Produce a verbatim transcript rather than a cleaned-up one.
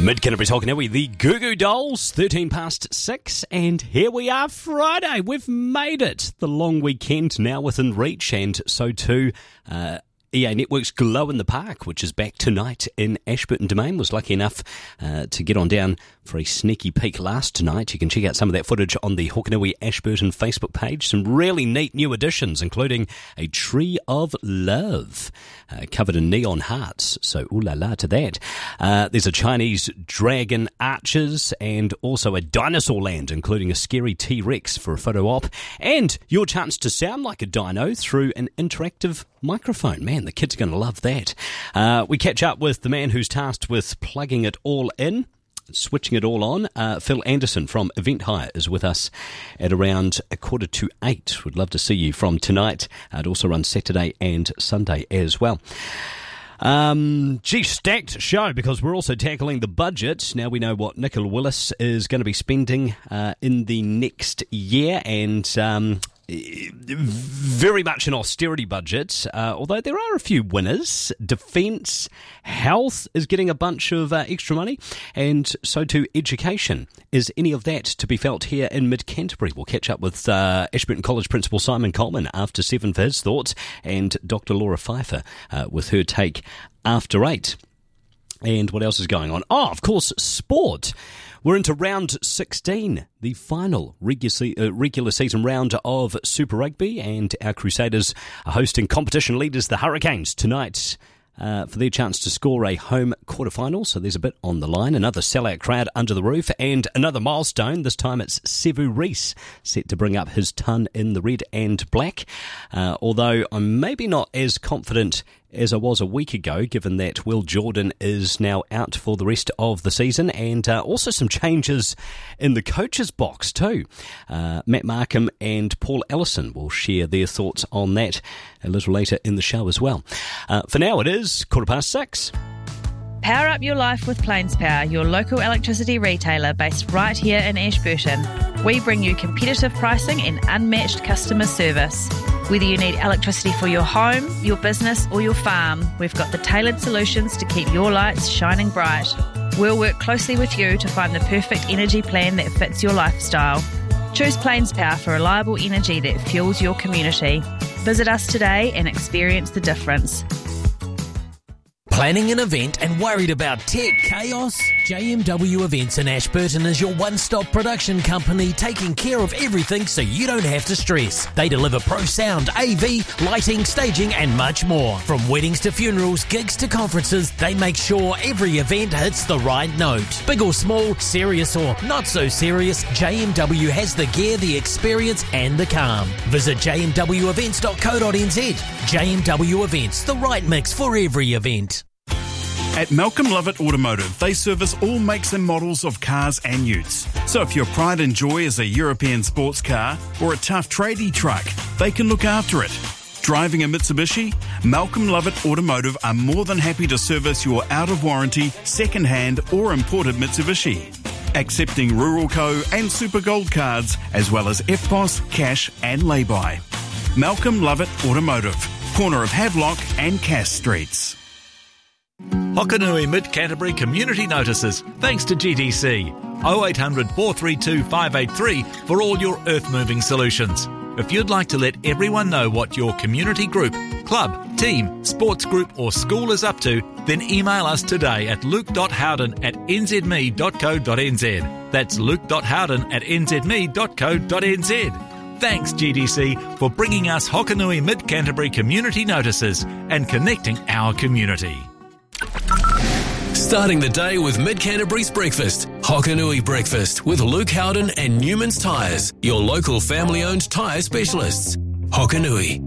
Mid Canterbury's Hokanui, the Goo Goo Dolls, thirteen past six, and here we are, Friday. We've made it. The long weekend now within reach, and so too uh, E A Network's Glow in the Park, which is back tonight in Ashburton Domain. Was lucky enough uh, to get on down for a sneaky peek last night. You can check out some of that footage on the Hokanui Ashburton Facebook page. Some really neat new additions, including a Tree of Love uh, covered in neon hearts. So, ooh la la to that. Uh, there's a Chinese dragon archers and also a dinosaur land, including a scary T-Rex for a photo op. And your chance to sound like a dino through an interactive microphone. Man, the kids are going to love that. Uh, we catch up with the man who's tasked with plugging it all in, switching it all on. Uh, Phil Anderson from Event Hire is with us at around a quarter to eight. We'd love to see you from tonight. Uh, it also runs Saturday and Sunday as well. Um, gee, stacked show because we're also tackling the budget. Now we know what Nicola Willis is going to be spending uh, in the next year, and um, very much an austerity budget, uh, although there are a few winners. Defence, health is getting a bunch of uh, extra money, and so too education. Is any of that to be felt here in Mid-Canterbury? We'll catch up with uh, Ashburton College Principal Simon Coleman after seven for his thoughts, and Doctor Laura Pfeiffer uh, with her take after eight. And what else is going on? Oh, of course, sport. We're into round sixteen, the final regular, uh, regular season round of Super Rugby, and our Crusaders are hosting competition leaders, the Hurricanes, tonight uh, for their chance to score a home quarterfinal. So there's a bit on the line. Another sellout crowd under the roof, and another milestone. This time it's Sevu Reece set to bring up his ton in the red and black. Uh, although I'm maybe not as confident as I was a week ago, given that Will Jordan is now out for the rest of the season, and uh, also some changes in the coach's box too. Uh, Matt Markham and Paul Ellison will share their thoughts on that a little later in the show as well. Uh, for now, it is quarter past six. Power up your life with Plains Power, your local electricity retailer based right here in Ashburton. We bring you competitive pricing and unmatched customer service. Whether you need electricity for your home, your business or your farm, we've got the tailored solutions to keep your lights shining bright. We'll work closely with you to find the perfect energy plan that fits your lifestyle. Choose Plains Power for reliable energy that fuels your community. Visit us today and experience the difference. Planning an event and worried about tech chaos? J M W Events in Ashburton is your one-stop production company, taking care of everything so you don't have to stress. They deliver pro sound, A V, lighting, staging and much more. From weddings to funerals, gigs to conferences, they make sure every event hits the right note. Big or small, serious or not so serious, J M W has the gear, the experience and the calm. Visit j m w events dot co dot n z. J M W Events, the right mix for every event. At Malcolm Lovett Automotive, they service all makes and models of cars and utes. So if your pride and joy is a European sports car or a tough tradie truck, they can look after it. Driving a Mitsubishi? Malcolm Lovett Automotive are more than happy to service your out-of-warranty, second-hand or imported Mitsubishi. Accepting Rural Co and Super Gold cards, as well as F P O S, cash and lay-by. Malcolm Lovett Automotive, corner of Havelock and Cass Streets. Hokanui Mid-Canterbury Community Notices, thanks to G D C. oh eight hundred, four three two, five eight three for all your earth-moving solutions. If you'd like to let everyone know what your community group, club, team, sports group or school is up to, then email us today at luke dot howden at n z m e dot co dot n z. That's luke dot howden at n z m e dot co dot n z. Thanks G D C for bringing us Hokanui Mid-Canterbury Community Notices and connecting our community. Starting the day with Mid-Canterbury's breakfast. Hokanui Breakfast with Luke Howden and Newman's Tyres, your local family-owned tyre specialists. Hokanui.